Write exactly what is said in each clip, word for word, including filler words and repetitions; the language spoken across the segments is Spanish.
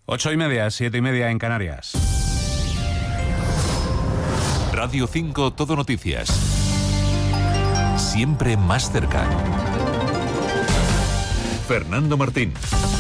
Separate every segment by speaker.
Speaker 1: Ocho y media, siete y media en Canarias.
Speaker 2: Radio cinco Todo Noticias. Siempre más cerca. Fernando Martín.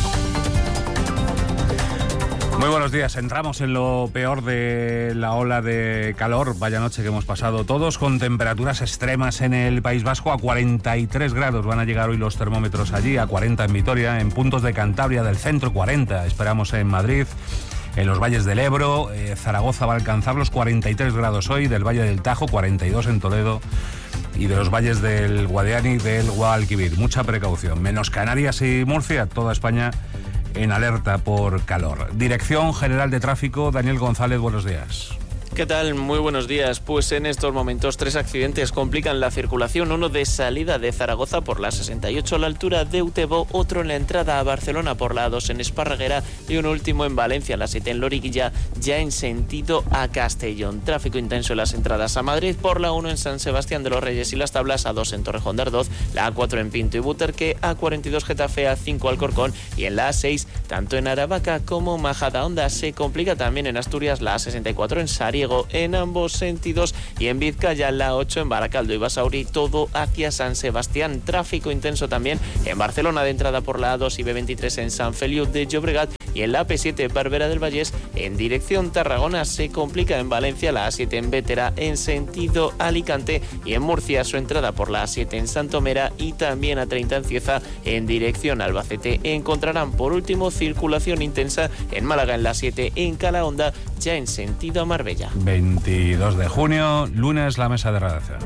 Speaker 1: Muy buenos días. Entramos en lo peor de la ola de calor. Vaya noche que hemos pasado todos, con temperaturas extremas en el País Vasco. A cuarenta y tres grados van a llegar hoy los termómetros allí, a cuarenta en Vitoria, en puntos de Cantabria del centro, cuarenta esperamos en Madrid, en los valles del Ebro. eh, Zaragoza va a alcanzar los cuarenta y tres grados hoy, del Valle del Tajo, cuarenta y dos en Toledo, y de los valles del Guadiana y del Guadalquivir. Mucha precaución. Menos Canarias y Murcia, toda España en alerta por calor. Dirección General de Tráfico, Daniel González, buenos días.
Speaker 3: ¿Qué tal? Muy buenos días. Pues en estos momentos tres accidentes complican la circulación. Uno de salida de Zaragoza por la sesenta y ocho a la altura de Utebo, otro en la entrada a Barcelona por la A dos en Esparraguera y un último en Valencia, la siete en Loriguilla, ya en sentido a Castellón. Tráfico intenso en las entradas a Madrid por la uno en San Sebastián de los Reyes y Las Tablas, A dos en Torrejón de Ardoz, la A cuatro en Pinto y Butarque, A cuarenta y dos Getafe, A cinco Alcorcón y en la A seis, tanto en Aravaca como Majadahonda. Se complica también en Asturias la A sesenta y cuatro en Sariego en ambos sentidos y en Vizcaya la ocho en Baracaldo y Basauri, todo hacia San Sebastián. Tráfico intenso también en Barcelona de entrada por la A dos y B veintitrés en San Feliu de Llobregat y en la A P siete Barberá del Vallés en dirección Tarragona. Se complica en Valencia la A siete en Bétera en sentido Alicante y en Murcia su entrada por la A siete en Santomera y también A treinta en Cieza en dirección Albacete. Encontrarán por último circulación intensa en Málaga en la siete en Calahonda, ya en sentido a Marbella.
Speaker 1: veintidós de junio, lunes, la mesa de redacción.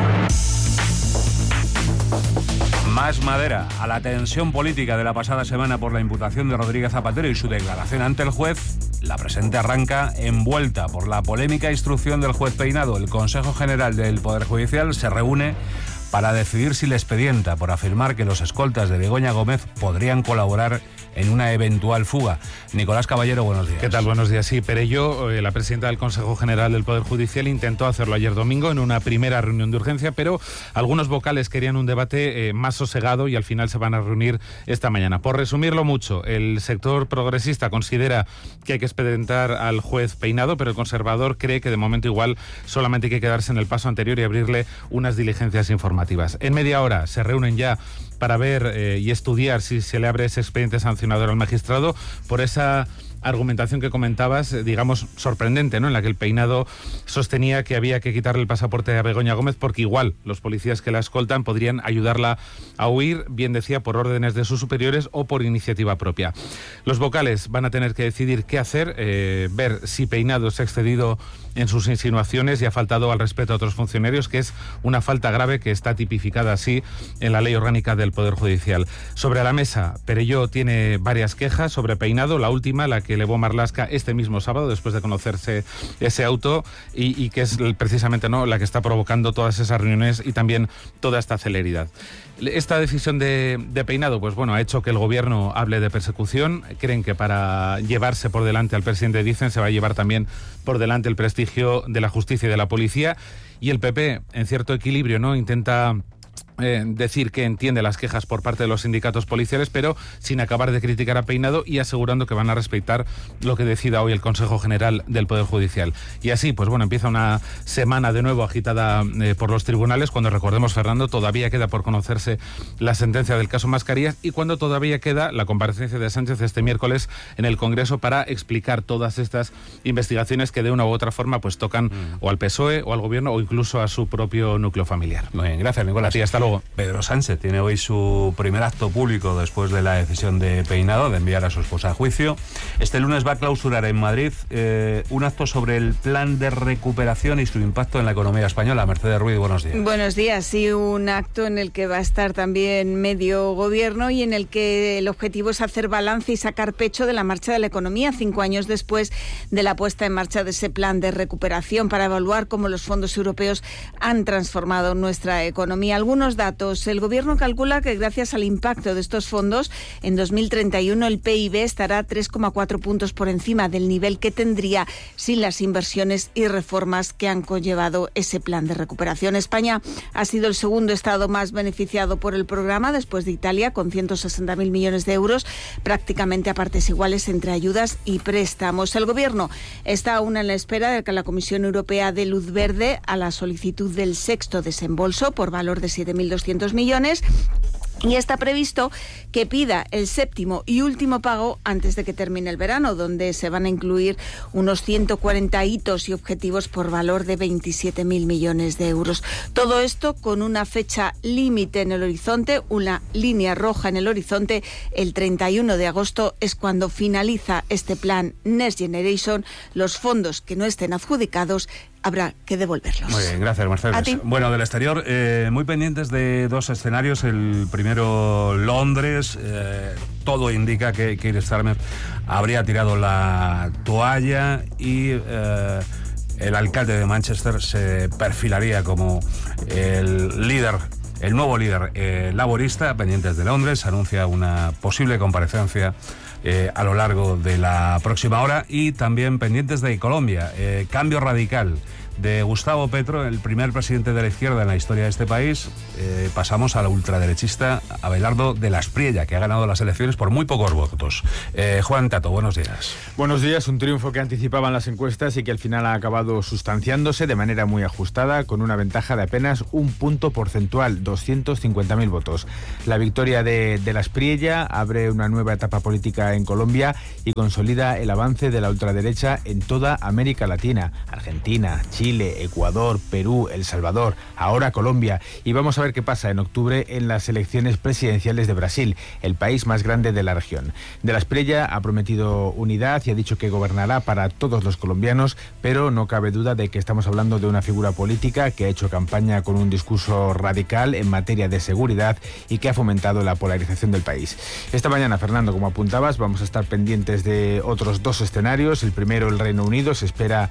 Speaker 1: Más madera a la tensión política de la pasada semana por la imputación de Rodríguez Zapatero y su declaración ante el juez. La presente arranca envuelta por la polémica instrucción del juez Peinado. El Consejo General del Poder Judicial se reúne para decidir si le expedienta por afirmar que los escoltas de Begoña Gómez podrían colaborar en una eventual fuga. Nicolás Caballero, buenos días.
Speaker 4: ¿Qué tal? Buenos días. Sí, Perello, eh, la presidenta del Consejo General del Poder Judicial, intentó hacerlo ayer domingo en una primera reunión de urgencia, pero algunos vocales querían un debate eh, más sosegado y al final se van a reunir esta mañana. Por resumirlo mucho, el sector progresista considera que hay que expedientar al juez Peinado, pero el conservador cree que de momento igual solamente hay que quedarse en el paso anterior y abrirle unas diligencias informativas. En media hora se reúnen ya para ver eh, y estudiar si se le abre ese expediente sancionador al magistrado por esa argumentación que comentabas, digamos, sorprendente, ¿no? En la que el Peinado sostenía que había que quitarle el pasaporte a Begoña Gómez porque igual los policías que la escoltan podrían ayudarla a huir, bien decía, por órdenes de sus superiores o por iniciativa propia. Los vocales van a tener que decidir qué hacer, eh, ver si Peinado se ha excedido en sus insinuaciones y ha faltado al respeto a otros funcionarios, que es una falta grave que está tipificada así en la Ley Orgánica del Poder Judicial. Sobre la mesa, Perello tiene varias quejas sobre Peinado, la última, la que elevó Marlaska este mismo sábado después de conocerse ese auto y, y que es precisamente no la que está provocando todas esas reuniones y también toda esta celeridad. Esta decisión de, de Peinado, pues bueno, ha hecho que el gobierno hable de persecución. Creen que para llevarse por delante al presidente, dicen, se va a llevar también por delante el prestigio de la justicia y de la policía. Y el P P, en cierto equilibrio, ¿no?, intenta Eh, decir que entiende las quejas por parte de los sindicatos policiales, pero sin acabar de criticar a Peinado y asegurando que van a respetar lo que decida hoy el Consejo General del Poder Judicial. Y así, pues bueno, empieza una semana de nuevo agitada eh, por los tribunales, cuando, recordemos, Fernando, todavía queda por conocerse la sentencia del caso Mascarillas y cuando todavía queda la comparecencia de Sánchez este miércoles en el Congreso para explicar todas estas investigaciones que de una u otra forma pues tocan mm. o al P S O E o al Gobierno o incluso a su propio núcleo familiar.
Speaker 1: Muy bien, gracias, Nicolás.
Speaker 4: Y hasta luego.
Speaker 1: Pedro Sánchez tiene hoy su primer acto público después de la decisión de Peinado de enviar a su esposa a juicio. Este lunes va a clausurar en Madrid eh, un acto sobre el plan de recuperación y su impacto en la economía española. Mercedes Ruiz, buenos días.
Speaker 5: Buenos días. Sí, un acto en el que va a estar también medio gobierno y en el que el objetivo es hacer balance y sacar pecho de la marcha de la economía cinco años después de la puesta en marcha de ese plan de recuperación para evaluar cómo los fondos europeos han transformado nuestra economía. Algunos algunos datos. El Gobierno calcula que gracias al impacto de estos fondos, en dos mil treinta y uno el P I B estará tres coma cuatro puntos por encima del nivel que tendría sin las inversiones y reformas que han conllevado ese plan de recuperación. España ha sido el segundo estado más beneficiado por el programa, después de Italia, con ciento sesenta mil millones de euros, prácticamente a partes iguales entre ayudas y préstamos. El Gobierno está aún en la espera de que la Comisión Europea dé luz verde a la solicitud del sexto desembolso por valor de siete mil doscientos millones. Y está previsto que pida el séptimo y último pago antes de que termine el verano, donde se van a incluir unos ciento cuarenta hitos y objetivos por valor de veintisiete mil millones de euros. Todo esto con una fecha límite en el horizonte, una línea roja en el horizonte. El treinta y uno de agosto es cuando finaliza este plan Next Generation. Los fondos que no estén adjudicados habrá que devolverlos.
Speaker 1: Muy bien, gracias, Mercedes.
Speaker 5: ¿A ti?
Speaker 1: Bueno, del exterior, eh, muy pendientes de dos escenarios. El primero, Londres. Eh, todo indica que Keir Starmer habría tirado la toalla y eh, el alcalde de Manchester se perfilaría como el líder, el nuevo líder eh, laborista. Pendientes de Londres, anuncia una posible comparecencia Eh, a lo largo de la próxima hora. Y también pendientes de Colombia, eh, cambio radical de Gustavo Petro, el primer presidente de la izquierda en la historia de este país. Eh, pasamos a la ultraderechista Abelardo de la Espriella, que ha ganado las elecciones por muy pocos votos. Eh, Juan Tato, buenos días.
Speaker 6: Buenos días, un triunfo que anticipaban las encuestas y que al final ha acabado sustanciándose de manera muy ajustada, con una ventaja de apenas un punto porcentual, doscientos cincuenta mil votos. La victoria de, de la Espriella abre una nueva etapa política en Colombia y consolida el avance de la ultraderecha en toda América Latina, Argentina, Chile, Chile, Ecuador, Perú, El Salvador, ahora Colombia. Y vamos a ver qué pasa en octubre en las elecciones presidenciales de Brasil, el país más grande de la región. De la Espriella ha prometido unidad y ha dicho que gobernará para todos los colombianos, pero no cabe duda de que estamos hablando de una figura política que ha hecho campaña con un discurso radical en materia de seguridad y que ha fomentado la polarización del país. Esta mañana, Fernando, como apuntabas, vamos a estar pendientes de otros dos escenarios. El primero, el Reino Unido. Se espera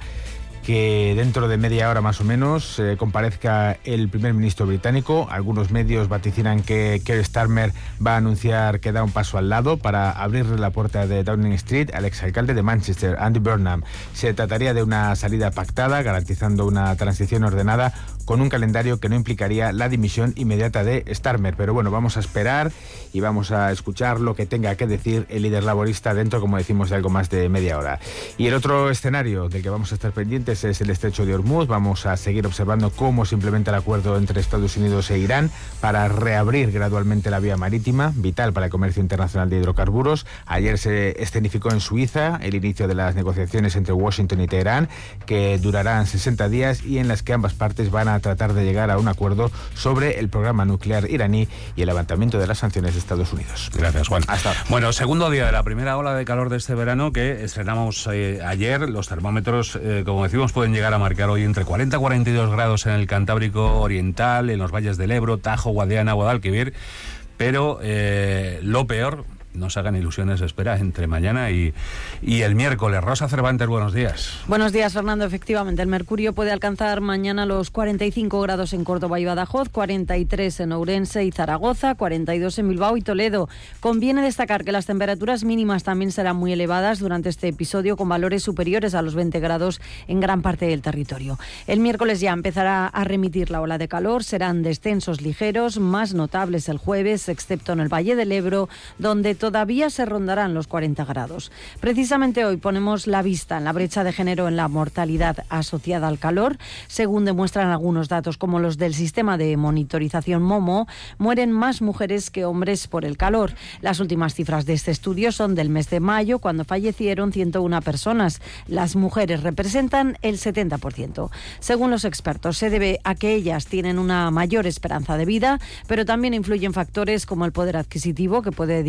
Speaker 6: que dentro de media hora más o menos eh, comparezca el primer ministro británico. Algunos medios vaticinan que Keir Starmer va a anunciar que da un paso al lado para abrirle la puerta de Downing Street al exalcalde de Manchester, Andy Burnham. Se trataría de una salida pactada, garantizando una transición ordenada con un calendario que no implicaría la dimisión inmediata de Starmer. Pero bueno, vamos a esperar y vamos a escuchar lo que tenga que decir el líder laborista dentro, como decimos, de algo más de media hora. Y el otro escenario del que vamos a estar pendientes es el estrecho de Hormuz. Vamos a seguir observando cómo se implementa el acuerdo entre Estados Unidos e Irán para reabrir gradualmente la vía marítima, vital para el comercio internacional de hidrocarburos. Ayer se escenificó en Suiza el inicio de las negociaciones entre Washington y Teherán, que durarán sesenta días y en las que ambas partes van a tratar de llegar a un acuerdo sobre el programa nuclear iraní y el levantamiento de las sanciones de Estados Unidos.
Speaker 1: Gracias, Juan.
Speaker 6: Hasta ahora.
Speaker 1: Bueno, segundo día de la primera ola de calor de este verano que estrenamos eh, ayer. Los termómetros, eh, como decimos, pueden llegar a marcar hoy entre cuarenta y cuarenta y dos grados en el Cantábrico Oriental, en los valles del Ebro, Tajo, Guadiana, Guadalquivir. Pero eh, lo peor, no se hagan ilusiones, espera entre mañana y, y el miércoles. Rosa Cervantes, buenos días.
Speaker 7: Buenos días, Fernando. Efectivamente, el mercurio puede alcanzar mañana los cuarenta y cinco grados en Córdoba y Badajoz, cuarenta y tres en Ourense y Zaragoza, cuarenta y dos en Bilbao y Toledo. Conviene destacar que las temperaturas mínimas también serán muy elevadas durante este episodio, con valores superiores a los veinte grados en gran parte del territorio. El miércoles ya empezará a remitir la ola de calor. Serán descensos ligeros, más notables el jueves, excepto en el Valle del Ebro, donde todavía se rondarán los cuarenta grados. Precisamente hoy ponemos la vista en la brecha de género en la mortalidad asociada al calor. Según demuestran algunos datos como los del sistema de monitorización MOMO, mueren más mujeres que hombres por el calor. Las últimas cifras de este estudio son del mes de mayo, cuando fallecieron ciento una personas. Las mujeres representan el setenta por ciento. Según los expertos, se debe a que ellas tienen una mayor esperanza de vida, pero también influyen factores como el poder adquisitivo, que puede dificultar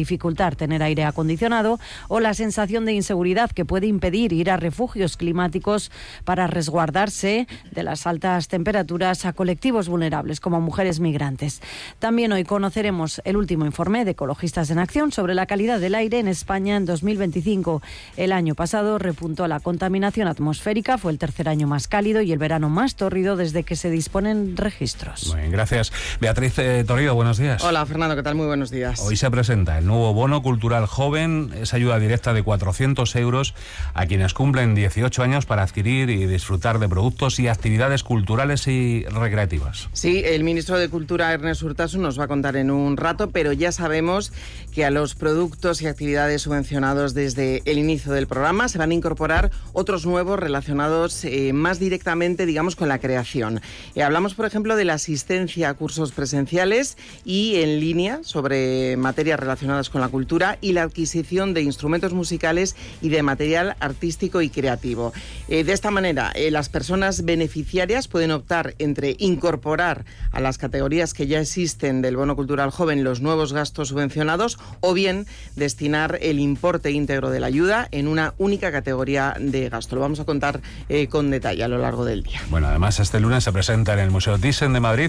Speaker 7: dificultar tener aire acondicionado, o la sensación de inseguridad que puede impedir ir a refugios climáticos para resguardarse de las altas temperaturas a colectivos vulnerables como mujeres migrantes. También hoy conoceremos el último informe de Ecologistas en Acción sobre la calidad del aire en España en dos mil veinticinco. El año pasado repuntó la contaminación atmosférica, fue el tercer año más cálido y el verano más tórrido desde que se disponen registros.
Speaker 1: Muy bien, gracias. Beatriz eh, Torrido, buenos días.
Speaker 8: Hola Fernando, ¿qué tal? Muy buenos días.
Speaker 1: Hoy se presenta el nuevo bono cultural joven, esa ayuda directa de cuatrocientos euros a quienes cumplen dieciocho años para adquirir y disfrutar de productos y actividades culturales y recreativas.
Speaker 8: Sí, el ministro de Cultura, Ernest Urtasun, nos va a contar en un rato, pero ya sabemos que a los productos y actividades subvencionados desde el inicio del programa se van a incorporar otros nuevos relacionados eh, más directamente, digamos, con la creación. Eh, hablamos, por ejemplo, de la asistencia a cursos presenciales y en línea sobre materias relacionadas con la cultura y la adquisición de instrumentos musicales y de material artístico y creativo. Eh, de esta manera, eh, las personas beneficiarias pueden optar entre incorporar a las categorías que ya existen del bono cultural joven los nuevos gastos subvencionados o bien destinar el importe íntegro de la ayuda en una única categoría de gasto. Lo vamos a contar eh, con detalle a lo largo del día.
Speaker 1: Bueno, además este lunes se presenta en el Museo Thyssen de Madrid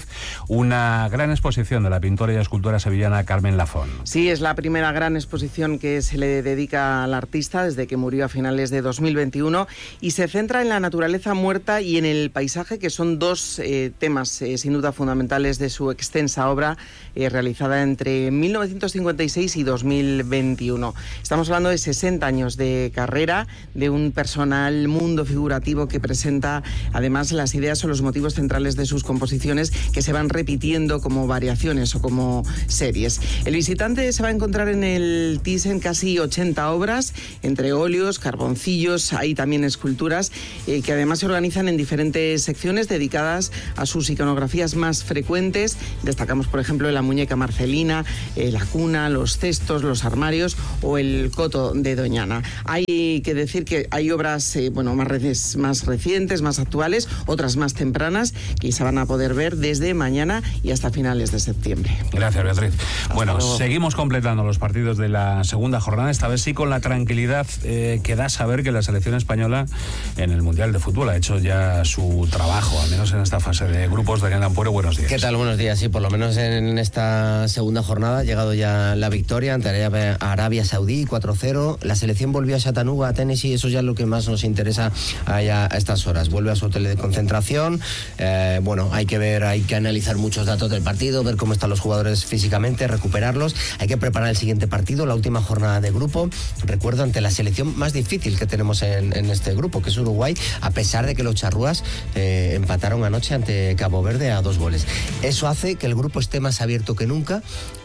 Speaker 1: una gran exposición de la pintora y escultora sevillana Carmen Lafón.
Speaker 8: Sí, es la primera gran exposición que se le dedica al artista desde que murió a finales de dos mil veintiuno y se centra en la naturaleza muerta y en el paisaje, que son dos eh, temas eh, sin duda fundamentales de su extensa obra eh, realizada entre mil novecientos cincuenta y seis y dos mil veintiuno. Estamos hablando de sesenta años de carrera, de un personal mundo figurativo que presenta además las ideas o los motivos centrales de sus composiciones que se van repitiendo como variaciones o como series. El visitante se va a encontrar en el Thyssen casi ochenta obras, entre óleos, carboncillos, hay también esculturas eh, que además se organizan en diferentes secciones dedicadas a sus iconografías más frecuentes. Destacamos, por ejemplo, la muñeca Marcelina, eh, la cuna, los cestos, los armarios o el coto de Doñana. Hay que decir que hay obras eh, bueno, más, re más recientes, más actuales, otras más tempranas, que se van a poder ver desde mañana y hasta finales de septiembre.
Speaker 1: Gracias, Beatriz.
Speaker 8: Hasta
Speaker 1: bueno,
Speaker 8: luego.
Speaker 1: Seguimos completando los partidos de la segunda jornada, esta vez sí con la tranquilidad eh, que da saber que la selección española en el Mundial de Fútbol ha hecho ya su trabajo, al menos en esta fase de grupos. Daniel Ampuero, buenos días.
Speaker 9: ¿Qué tal? Buenos días. Sí, por lo menos en esta segunda jornada ha llegado ya la victoria ante Arabia Saudí, cuatro cero. La selección volvió a Chattanooga, a Tennessee, eso ya es lo que más nos interesa a, a estas horas. Vuelve a su hotel de concentración. Eh, bueno, hay que ver, hay que analizar muchos datos del partido, ver cómo están los jugadores físicamente, recuperarlos. Hay que preparar el siguiente partido, la última jornada de grupo. Recuerdo, ante la selección más difícil que tenemos en, en este grupo, que es Uruguay, a pesar de que los charrúas eh, empataron anoche ante Cabo Verde a dos goles. Eso hace que el grupo esté más abierto que nunca,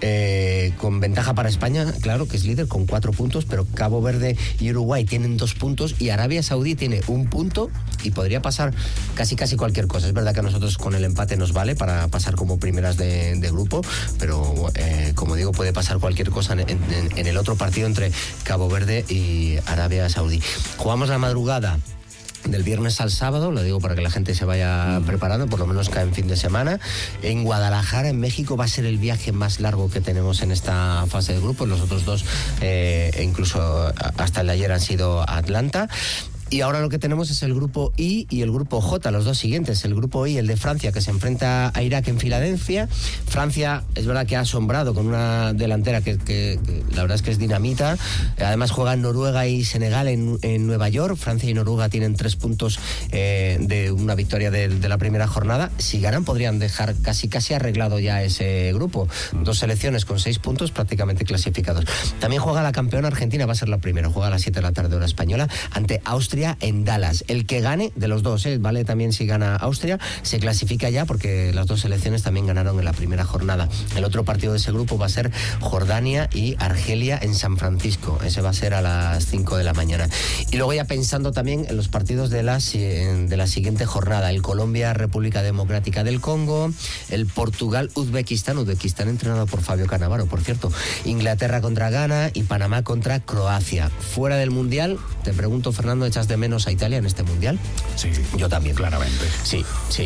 Speaker 9: eh, con ventaja para España, claro, que es líder con cuatro puntos, pero Cabo Verde y Uruguay tienen dos puntos y Arabia Saudí tiene un punto y podría pasar casi casi cualquier cosa. Es verdad que a nosotros con el empate nos vale para pasar como primeras de, de grupo, pero eh, como digo, puede pasar cualquier cosa en, en, en el otro partido entre Cabo Verde y Arabia Saudí. Jugamos la madrugada del viernes al sábado, lo digo para que la gente se vaya preparando, por lo menos cae en fin de semana. En Guadalajara, en México, va a ser el viaje más largo que tenemos en esta fase de grupos. Los otros dos, eh, incluso hasta el de ayer, han sido Atlanta. Y ahora lo que tenemos es el grupo I y el grupo J, los dos siguientes. El grupo I, el de Francia, que se enfrenta a Irak en Filadelfia. Francia, es verdad que ha asombrado con una delantera que, que, que la verdad es que es dinamita. Además juegan Noruega y Senegal en, en Nueva York. Francia y Noruega tienen tres puntos eh, de una victoria de, de la primera jornada. Si ganan podrían dejar casi casi arreglado ya ese grupo. Dos selecciones con seis puntos prácticamente clasificados. También juega la campeona Argentina, va a ser la primera. Juega a las siete de la tarde hora española ante Austria en Dallas. El que gane de los dos, ¿eh? Vale, también si gana Austria, se clasifica ya porque las dos selecciones también ganaron en la primera jornada. El otro partido de ese grupo va a ser Jordania y Argelia en San Francisco. Ese va a ser a las cinco de la mañana. Y luego ya pensando también en los partidos de la, de la siguiente jornada. El Colombia-República Democrática del Congo, el Portugal-Uzbekistán, Uzbekistán entrenado por Fabio Cannavaro, por cierto. Inglaterra contra Ghana y Panamá contra Croacia. Fuera del Mundial, te pregunto, Fernando, ¿echas de menos a Italia en este Mundial?
Speaker 1: Sí.
Speaker 9: Yo también.
Speaker 1: Claramente.
Speaker 9: Sí, sí.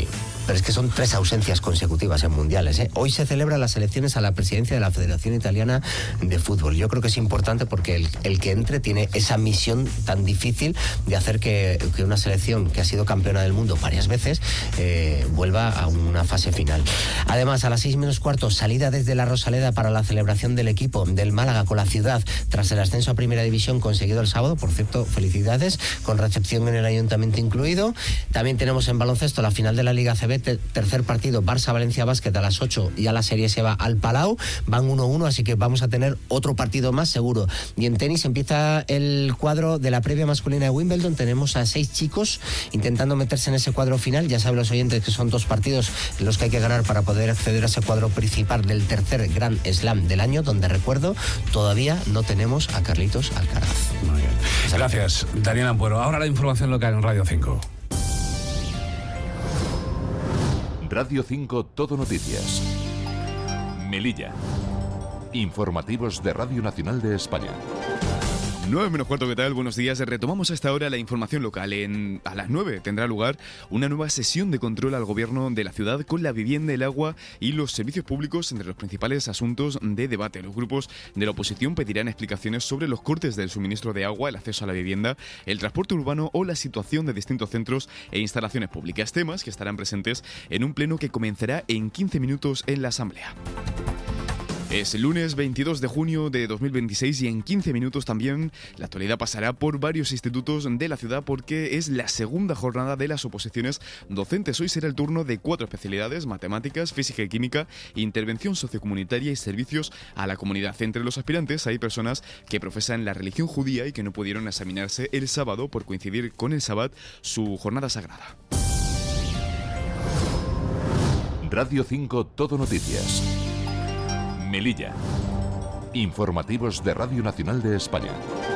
Speaker 9: pero es que son tres ausencias consecutivas en mundiales, ¿eh? Hoy se celebran las elecciones a la presidencia de la Federación Italiana de Fútbol. Yo creo que es importante porque el, el que entre tiene esa misión tan difícil de hacer que, que una selección que ha sido campeona del mundo varias veces eh, vuelva a una fase final. Además, a las seis menos cuarto, salida desde la Rosaleda para la celebración del equipo del Málaga con la ciudad tras el ascenso a Primera División conseguido el sábado. Por cierto, felicidades, con recepción en el Ayuntamiento incluido. También tenemos en baloncesto la final de la Liga A C B, te, tercer partido, Barça-Valencia Basket a las ocho, y a la serie se va al Palau, van uno uno, así que vamos a tener otro partido más seguro. Y en tenis empieza el cuadro de la previa masculina de Wimbledon. Tenemos a seis chicos intentando meterse en ese cuadro final. Ya saben los oyentes que son dos partidos los que hay que ganar para poder acceder a ese cuadro principal del tercer Grand Slam del año, donde, recuerdo, todavía no tenemos a Carlitos Alcaraz.
Speaker 1: Muy bien. Gracias, Daniel Ampuero. Ahora la información local en Radio cinco.
Speaker 2: Radio cinco Todo Noticias. Melilla. Informativos de Radio Nacional de España.
Speaker 10: nueve menos cuarto, ¿qué tal? Buenos días. Retomamos a esta hora la información local. En, a las nueve tendrá lugar una nueva sesión de control al gobierno de la ciudad con la vivienda, el agua y los servicios públicos entre los principales asuntos de debate. Los grupos de la oposición pedirán explicaciones sobre los cortes del suministro de agua, el acceso a la vivienda, el transporte urbano o la situación de distintos centros e instalaciones públicas. Temas que estarán presentes en un pleno que comenzará en quince minutos en la Asamblea. Es el lunes veintidós de junio de dos mil veintiséis y en quince minutos también la actualidad pasará por varios institutos de la ciudad porque es la segunda jornada de las oposiciones docentes. Hoy será el turno de cuatro especialidades: matemáticas, física y química, intervención sociocomunitaria y servicios a la comunidad. Entre los aspirantes hay personas que profesan la religión judía y que no pudieron examinarse el sábado por coincidir con el Sabbat, su jornada sagrada.
Speaker 2: Radio cinco Todo Noticias. Melilla. Informativos de Radio Nacional de España.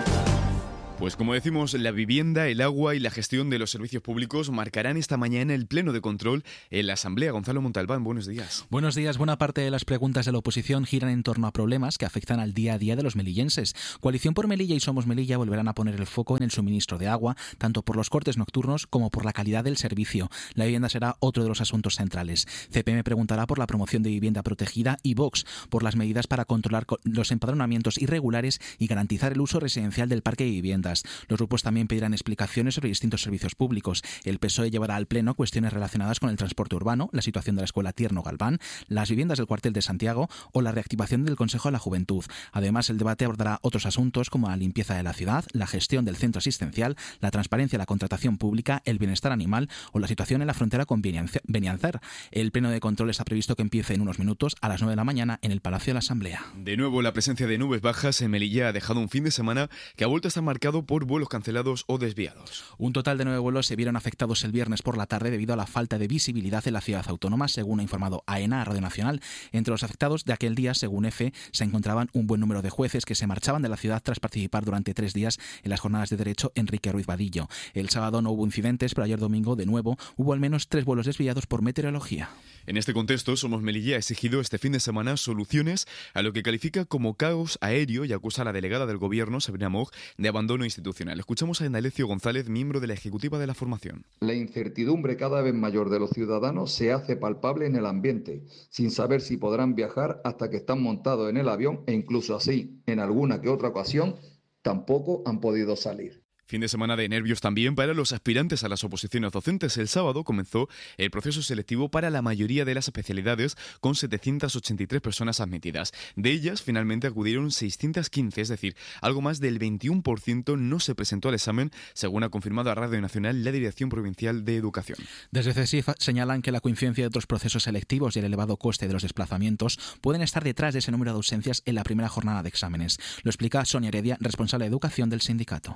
Speaker 10: Pues como decimos, la vivienda, el agua y la gestión de los servicios públicos marcarán esta mañana el pleno de control en la Asamblea. Gonzalo Montalbán, buenos días.
Speaker 11: Buenos días. Buena parte de las preguntas de la oposición giran en torno a problemas que afectan al día a día de los melillenses. Coalición por Melilla y Somos Melilla volverán a poner el foco en el suministro de agua, tanto por los cortes nocturnos como por la calidad del servicio. La vivienda será otro de los asuntos centrales. C P M preguntará por la promoción de vivienda protegida y Vox por las medidas para controlar los empadronamientos irregulares y garantizar el uso residencial del parque de viviendas. Los grupos también pedirán explicaciones sobre distintos servicios públicos. El P S O E llevará al Pleno cuestiones relacionadas con el transporte urbano, la situación de la Escuela Tierno Galván, las viviendas del cuartel de Santiago o la reactivación del Consejo de la Juventud. Además, el debate abordará otros asuntos como la limpieza de la ciudad, la gestión del centro asistencial, la transparencia de la contratación pública, el bienestar animal o la situación en la frontera con Beniancer. El Pleno de control está previsto que empiece en unos minutos a las nueve de la mañana en el Palacio de la Asamblea.
Speaker 10: De nuevo, la presencia de nubes bajas en Melilla ha dejado un fin de semana que ha vuelto a estar marcado por vuelos cancelados o desviados.
Speaker 11: Un total de nueve vuelos se vieron afectados el viernes por la tarde debido a la falta de visibilidad en la ciudad autónoma, según ha informado AENA a Radio Nacional. Entre los afectados de aquel día, según EFE, se encontraban un buen número de jueces que se marchaban de la ciudad tras participar durante tres días en las jornadas de derecho Enrique Ruiz Vadillo. El sábado no hubo incidentes, pero ayer domingo, de nuevo, hubo al menos tres vuelos desviados por meteorología.
Speaker 10: En este contexto, Somos Melilla ha exigido este fin de semana soluciones a lo que califica como caos aéreo y acusa a la delegada del Gobierno, Sabrina Moog, de abandono institucional. Escuchamos a Endalecio González, miembro de la ejecutiva de la formación.
Speaker 12: La incertidumbre cada vez mayor de los ciudadanos se hace palpable en el ambiente, sin saber si podrán viajar hasta que están montados en el avión e incluso así, en alguna que otra ocasión, tampoco han podido salir.
Speaker 10: Fin de semana de nervios también para los aspirantes a las oposiciones docentes. El sábado comenzó el proceso selectivo para la mayoría de las especialidades con setecientas ochenta y tres personas admitidas. De ellas, finalmente acudieron seiscientas quince, es decir, algo más del veintiuno por ciento no se presentó al examen, según ha confirmado a Radio Nacional la Dirección Provincial de Educación.
Speaker 11: Desde CESIF señalan que la coincidencia de otros procesos selectivos y el elevado coste de los desplazamientos pueden estar detrás de ese número de ausencias en la primera jornada de exámenes. Lo explica Sonia Heredia, responsable de Educación del sindicato.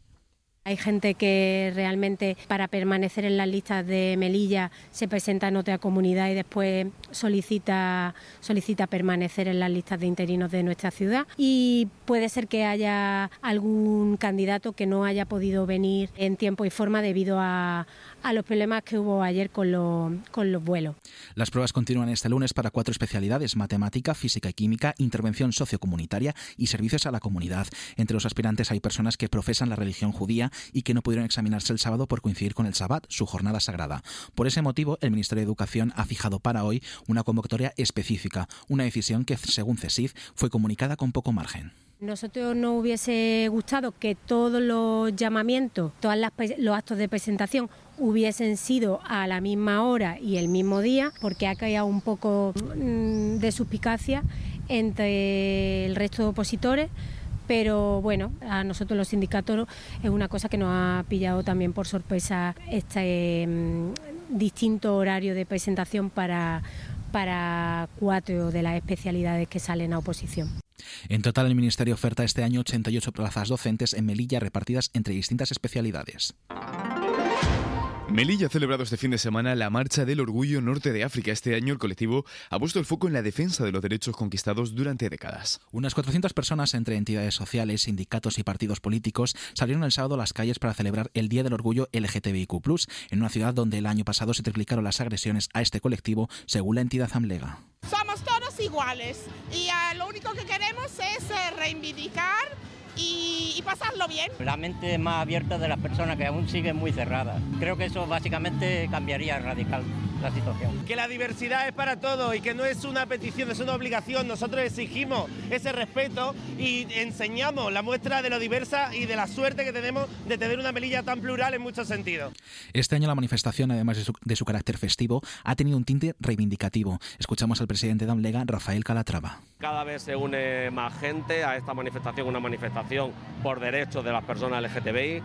Speaker 13: Hay gente que realmente para permanecer en las listas de Melilla se presenta en otra comunidad y después solicita, solicita permanecer en las listas de interinos de nuestra ciudad. Y puede ser que haya algún candidato que no haya podido venir en tiempo y forma debido a, a los problemas que hubo ayer con los, con los vuelos.
Speaker 11: Las pruebas continúan este lunes para cuatro especialidades: matemática, física y química, intervención sociocomunitaria y servicios a la comunidad. Entre los aspirantes hay personas que profesan la religión judía y que no pudieron examinarse el sábado por coincidir con el Shabbat, su jornada sagrada. Por ese motivo, el Ministerio de Educación ha fijado para hoy una convocatoria específica, una decisión que, según CESIF, fue comunicada con poco margen.
Speaker 13: Nosotros nos hubiese gustado que todos los llamamientos, todos los actos de presentación hubiesen sido a la misma hora y el mismo día, porque ha caído un poco de suspicacia entre el resto de opositores. Pero bueno, a nosotros los sindicatos es una cosa que nos ha pillado también por sorpresa este eh, distinto horario de presentación para, para cuatro de las especialidades que salen a oposición.
Speaker 11: En total, el Ministerio oferta este año ochenta y ocho plazas docentes en Melilla repartidas entre distintas especialidades.
Speaker 10: Melilla ha celebrado este fin de semana la Marcha del Orgullo Norte de África. Este año el colectivo ha puesto el foco en la defensa de los derechos conquistados durante décadas.
Speaker 11: Unas cuatrocientas personas entre entidades sociales, sindicatos y partidos políticos salieron el sábado a las calles para celebrar el Día del Orgullo L G T B I Q plus, en una ciudad donde el año pasado se triplicaron las agresiones a este colectivo, según la entidad Amlega.
Speaker 14: Somos todos iguales y uh, lo único que queremos es uh, reivindicar y, y pasarlo bien.
Speaker 15: La mente más abierta de las personas que aún siguen muy cerradas. Creo que eso básicamente cambiaría radical la situación.
Speaker 16: Que la diversidad es para todos y que no es una petición, es una obligación. Nosotros exigimos ese respeto y enseñamos la muestra de lo diversa y de la suerte que tenemos de tener una Melilla tan plural en muchos sentidos.
Speaker 11: Este año la manifestación, además de su, de su carácter festivo, ha tenido un tinte reivindicativo. Escuchamos al presidente de Amlega, Rafael Calatrava.
Speaker 17: Cada vez se une más gente a esta manifestación, una manifestación por derechos de las personas L G T B I.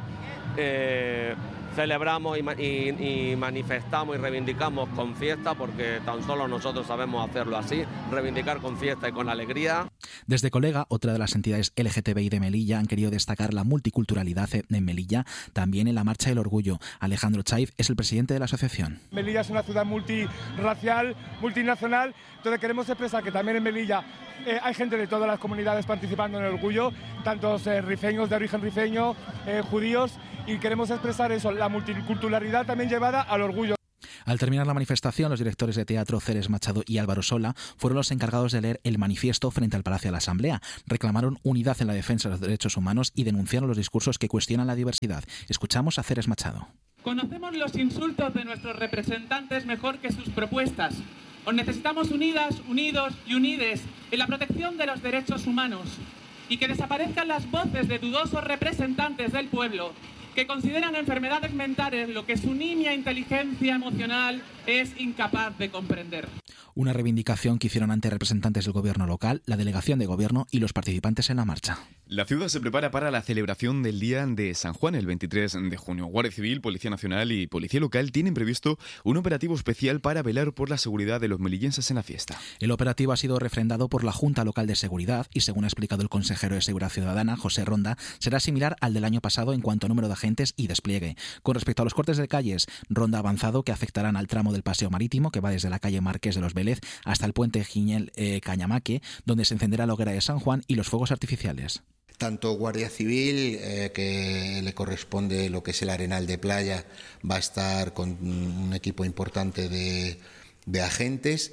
Speaker 17: Eh, celebramos y, y, y manifestamos y reivindicamos con fiesta, porque tan solo nosotros sabemos hacerlo así, reivindicar con fiesta y con alegría.
Speaker 11: Desde Colega, otra de las entidades L G T B I de Melilla, han querido destacar la multiculturalidad en Melilla, también en la Marcha del Orgullo. Alejandro Chaiv es el presidente de la asociación.
Speaker 18: Melilla es una ciudad multirracial, multinacional, entonces queremos expresar que también en Melilla eh, hay gente de todas las comunidades participando en el Orgullo, tantos eh, rifeños de origen rifeño, eh, judíos, y queremos expresar eso, la multiculturalidad también llevada al orgullo.
Speaker 11: Al terminar la manifestación, los directores de teatro Ceres Machado y Álvaro Sola fueron los encargados de leer el manifiesto frente al Palacio de la Asamblea. Reclamaron unidad en la defensa de los derechos humanos y denunciaron los discursos que cuestionan la diversidad. Escuchamos a Ceres Machado.
Speaker 19: Conocemos los insultos de nuestros representantes mejor que sus propuestas. Os necesitamos unidas, unidos y unides en la protección de los derechos humanos, y que desaparezcan las voces de dudosos representantes del pueblo que consideran enfermedades mentales lo que su nimia inteligencia emocional es incapaz de comprender.
Speaker 11: Una reivindicación que hicieron ante representantes del gobierno local, la delegación de gobierno y los participantes en la marcha.
Speaker 10: La ciudad se prepara para la celebración del Día de San Juan el veintitrés de junio. Guardia Civil, Policía Nacional y Policía Local tienen previsto un operativo especial para velar por la seguridad de los melillenses en la fiesta.
Speaker 11: El operativo ha sido refrendado por la Junta Local de Seguridad y, según ha explicado el consejero de Seguridad Ciudadana, José Ronda, será similar al del año pasado en cuanto a número de agentes y despliegue. Con respecto a los cortes de calles, Ronda ha avanzado que afectarán al tramo del Paseo Marítimo, que va desde la calle Marqués de los Vélez hasta el puente Giñel eh, Cañamaque, donde se encenderá la hoguera de San Juan y los fuegos artificiales.
Speaker 20: Tanto Guardia Civil, eh, que le corresponde lo que es el Arenal de Playa, va a estar con un equipo importante de, de agentes,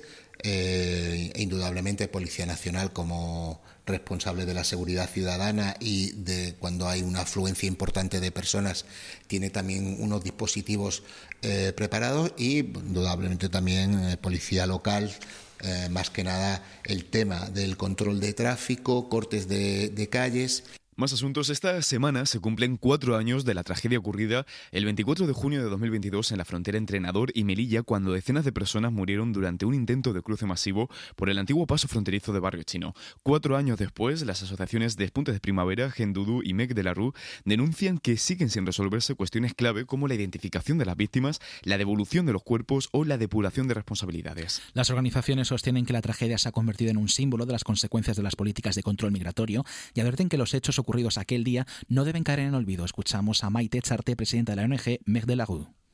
Speaker 20: eh, e indudablemente Policía Nacional como responsable de la seguridad ciudadana y de cuando hay una afluencia importante de personas tiene también unos dispositivos eh, preparados, y indudablemente también eh, Policía Local. Eh, más que nada el tema del control de tráfico, cortes de, de calles.
Speaker 10: Más asuntos. Esta semana se cumplen cuatro años de la tragedia ocurrida el veinticuatro de junio de dos mil veintidós en la frontera entre Nador y Melilla, cuando decenas de personas murieron durante un intento de cruce masivo por el antiguo paso fronterizo de Barrio Chino. Cuatro años después, las asociaciones Despuntes de Primavera, Gendudu y Mec de la Rue denuncian que siguen sin resolverse cuestiones clave como la identificación de las víctimas, la devolución de los cuerpos o la depuración de responsabilidades.
Speaker 11: Las organizaciones sostienen que la tragedia se ha convertido en un símbolo de las consecuencias de las políticas de control migratorio y advierten que los hechos ocurridos aquel día no deben caer en el olvido. Escuchamos a Maite Charte, presidenta de la O N G Mec de la Rue.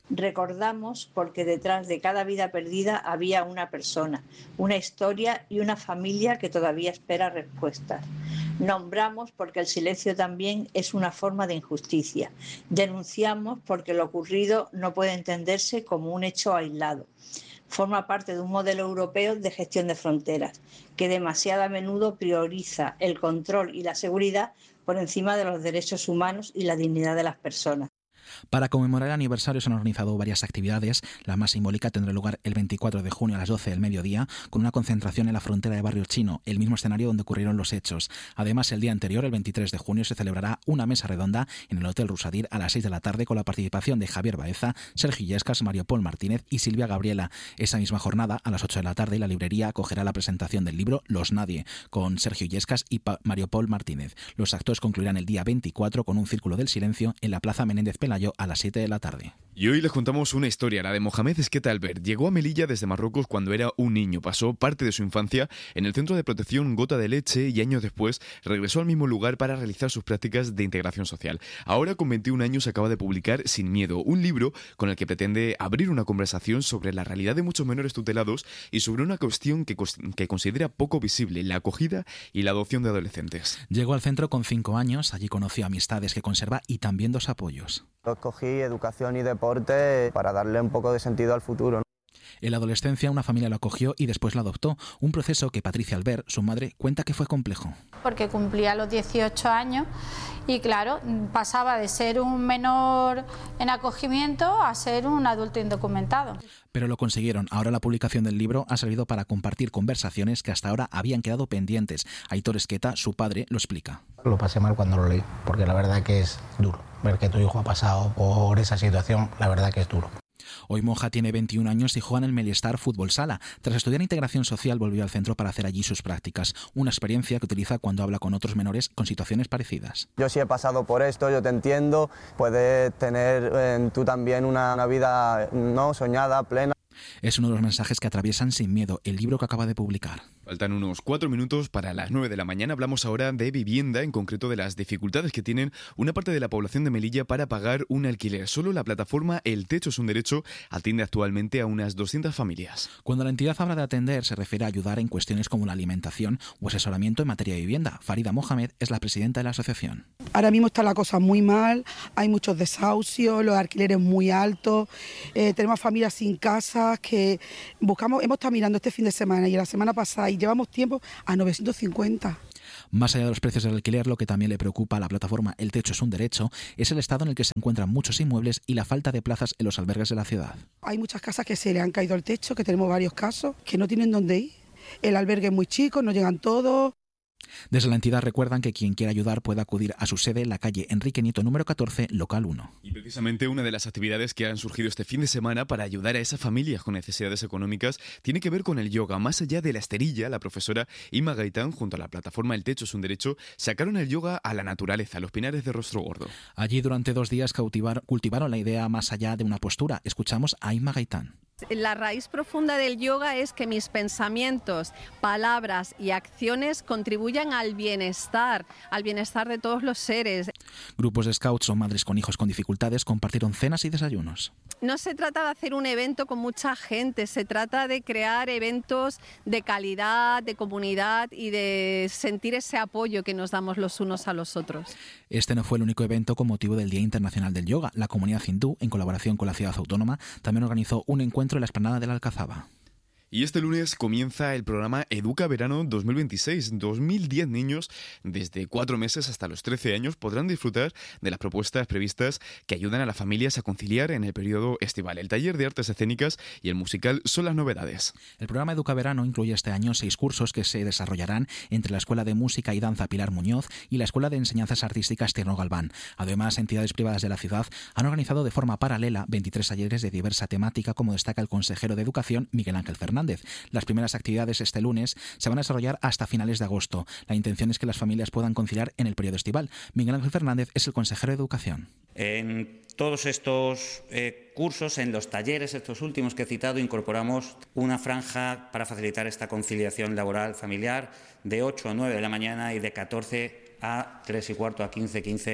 Speaker 21: Recordamos porque detrás de cada vida perdida había una persona, una historia y una familia que todavía espera respuestas. Nombramos porque el silencio también es una forma de injusticia. Denunciamos porque lo ocurrido no puede entenderse como un hecho aislado. Forma parte de un modelo europeo de gestión de fronteras que demasiado a menudo prioriza el control y la seguridad por encima de los derechos humanos y la dignidad de las personas.
Speaker 11: Para conmemorar el aniversario se han organizado varias actividades. La más simbólica tendrá lugar el veinticuatro de junio a las doce del mediodía, con una concentración en la frontera de Barrio Chino, el mismo escenario donde ocurrieron los hechos. Además, el día anterior, el veintitrés de junio, se celebrará una mesa redonda en el Hotel Rusadir a las seis de la tarde con la participación de Javier Baeza, Sergio Illescas, Mario Paul Martínez y Silvia Gabriela. Esa misma jornada, a las ocho de la tarde, la librería acogerá la presentación del libro Los Nadie, con Sergio Illescas y pa- Mario Paul Martínez. Los actos concluirán el día veinticuatro con un círculo del silencio en la Plaza Menéndez Pelayo a las siete de la tarde.
Speaker 10: Y hoy les contamos una historia, la de Mohamed Esqueta Albert. Llegó a Melilla desde Marruecos cuando era un niño. Pasó parte de su infancia en el Centro de Protección Gota de Leche y años después regresó al mismo lugar para realizar sus prácticas de integración social. Ahora, con veintiún años, acaba de publicar Sin Miedo, un libro con el que pretende abrir una conversación sobre la realidad de muchos menores tutelados y sobre una cuestión que, que considera poco visible, la acogida y la adopción de adolescentes.
Speaker 11: Llegó al centro con cinco años, allí conoció amistades que conserva y también dos apoyos.
Speaker 22: Escogí educación y deporte para darle un poco de sentido al futuro, ¿no?
Speaker 11: En la adolescencia una familia lo acogió y después lo adoptó, un proceso que Patricia Albert, su madre, cuenta que fue complejo.
Speaker 23: Porque cumplía los dieciocho años y claro, pasaba de ser un menor en acogimiento a ser un adulto indocumentado.
Speaker 11: Pero lo consiguieron. Ahora la publicación del libro ha servido para compartir conversaciones que hasta ahora habían quedado pendientes. Aitor Esqueta, su padre, lo explica.
Speaker 24: Lo pasé mal cuando lo leí, porque la verdad que es duro. Ver que tu hijo ha pasado por esa situación, la verdad que es duro.
Speaker 11: Hoy Moja tiene veintiún años y juega en el Meliestar Fútbol Sala. Tras estudiar integración social volvió al centro para hacer allí sus prácticas, una experiencia que utiliza cuando habla con otros menores con situaciones parecidas.
Speaker 22: Yo sí he pasado por esto, yo te entiendo, puedes tener eh, tú también una, una vida no soñada, plena.
Speaker 11: Es uno de los mensajes que atraviesan Sin Miedo, el libro que acaba de publicar.
Speaker 10: Faltan unos cuatro minutos para las nueve de la mañana. Hablamos ahora de vivienda, en concreto de las dificultades que tienen una parte de la población de Melilla para pagar un alquiler. Solo la plataforma El Techo es un Derecho atiende actualmente a unas doscientas familias.
Speaker 11: Cuando la entidad habla de atender, se refiere a ayudar en cuestiones como la alimentación o asesoramiento en materia de vivienda. Farida Mohamed es la presidenta de la asociación.
Speaker 25: Ahora mismo está la cosa muy mal, hay muchos desahucios, los alquileres muy altos, eh, tenemos familias sin casa que buscamos, hemos estado mirando este fin de semana y la semana pasada y llevamos tiempo a novecientos cincuenta.
Speaker 11: Más allá de los precios del alquiler, lo que también le preocupa a la plataforma El Techo es un Derecho es el estado en el que se encuentran muchos inmuebles y la falta de plazas en los albergues de la ciudad.
Speaker 25: Hay muchas casas que se le han caído al techo, que tenemos varios casos, que no tienen dónde ir. El albergue es muy chico, no llegan todos.
Speaker 11: Desde la entidad recuerdan que quien quiera ayudar puede acudir a su sede en la calle Enrique Nieto número catorce, local uno.
Speaker 10: Y precisamente una de las actividades que han surgido este fin de semana para ayudar a esas familias con necesidades económicas tiene que ver con el yoga. Más allá de la esterilla, la profesora Inma Gaitán, junto a la plataforma El Techo es un Derecho, sacaron el yoga a la naturaleza, a los pinares de Rostro Gordo.
Speaker 11: Allí durante dos días cultivaron la idea más allá de una postura. Escuchamos a Inma Gaitán.
Speaker 26: La raíz profunda del yoga es que mis pensamientos, palabras y acciones contribuyan al bienestar, al bienestar de todos los seres.
Speaker 11: Grupos de scouts o madres con hijos con dificultades compartieron cenas y desayunos.
Speaker 26: No se trata de hacer un evento con mucha gente, se trata de crear eventos de calidad, de comunidad y de sentir ese apoyo que nos damos los unos a los otros.
Speaker 11: Este no fue el único evento con motivo del Día Internacional del Yoga. La comunidad hindú, en colaboración con la ciudad autónoma, también organizó un encuentro en la explanada de la Alcazaba.
Speaker 10: Y este lunes comienza el programa Educa Verano dos mil veintiséis. dos mil diez niños desde cuatro meses hasta los trece años podrán disfrutar de las propuestas previstas que ayudan a las familias a conciliar en el periodo estival. El taller de artes escénicas y el musical son las novedades.
Speaker 11: El programa Educa Verano incluye este año seis cursos que se desarrollarán entre la Escuela de Música y Danza Pilar Muñoz y la Escuela de Enseñanzas Artísticas Tierno Galván. Además, entidades privadas de la ciudad han organizado de forma paralela veintitrés talleres de diversa temática, como destaca el consejero de Educación, Miguel Ángel Fernández. Las primeras actividades este lunes se van a desarrollar hasta finales de agosto. La intención es que las familias puedan conciliar en el periodo estival. Miguel Ángel Fernández es el consejero de Educación.
Speaker 27: En todos estos eh, cursos, en los talleres, estos últimos que he citado, incorporamos una franja para facilitar esta conciliación laboral familiar de ocho a nueve de la mañana y de catorce a tres y cuarto a quince, quince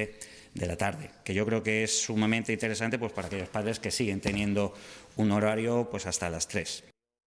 Speaker 27: de la tarde, que yo creo que es sumamente interesante pues para aquellos padres que siguen teniendo un horario pues hasta las tres.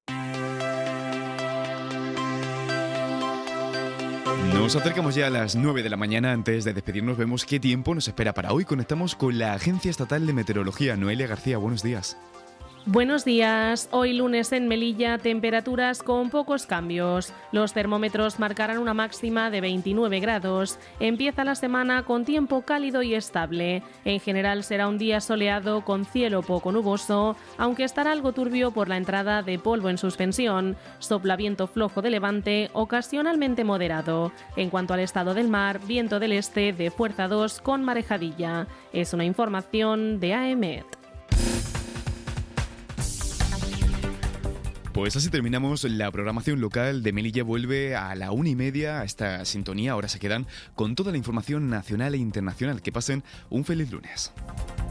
Speaker 10: Nos acercamos ya a las nueve de la mañana. Antes de despedirnos, vemos qué tiempo nos espera para hoy. Conectamos con la Agencia Estatal de Meteorología. Noelia García, buenos días.
Speaker 3: Buenos días. Hoy lunes en Melilla, temperaturas con pocos cambios. Los termómetros marcarán una máxima de veintinueve grados. Empieza la semana con tiempo cálido y estable. En general será un día soleado con cielo poco nuboso, aunque estará algo turbio por la entrada de polvo en suspensión. Sopla viento flojo de levante, ocasionalmente moderado. En cuanto al estado del mar, viento del este de fuerza dos con marejadilla. Es una información de A E M E T.
Speaker 10: Pues así terminamos la programación local de Melilla. Vuelve a la una y media a esta sintonía. Ahora se quedan con toda la información nacional e internacional. Que pasen un feliz lunes.